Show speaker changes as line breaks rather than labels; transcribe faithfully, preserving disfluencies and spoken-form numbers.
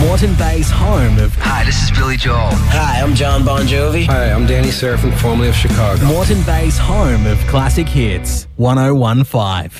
Moreton Bay's home of...
Hi, this is Billy Joel.
Hi, I'm John Bon Jovi.
Hi, I'm Danny Serafin, formerly of Chicago.
Moreton Bay's home of classic hits. one oh one five.